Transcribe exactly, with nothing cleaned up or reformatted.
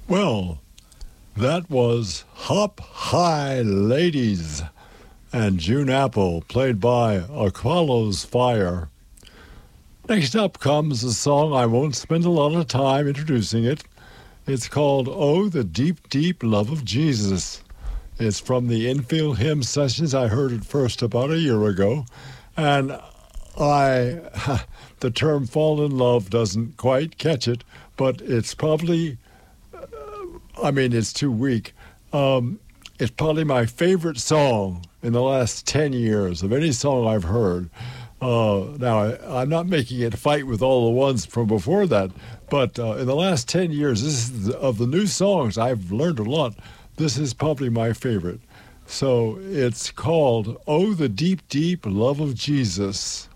Well, that was Hop High Ladies and June Apple, played by Aqualo's Fire. Next up comes a song I won't spend a lot of time introducing it. It's called Oh, the Deep, Deep Love of Jesus. It's from the Infield Hymn Sessions. I heard it first about a year ago. And I, the term fall in love doesn't quite catch it, but it's probably, I mean, it's too weak. Um, it's probably my favorite song in the last ten years of any song I've heard. Uh, now, I, I'm not making it fight with all the ones from before that, but uh, in the last ten years, this is the, of the new songs, I've learned a lot. This is probably my favorite. So it's called Oh, the Deep, Deep Love of Jesus.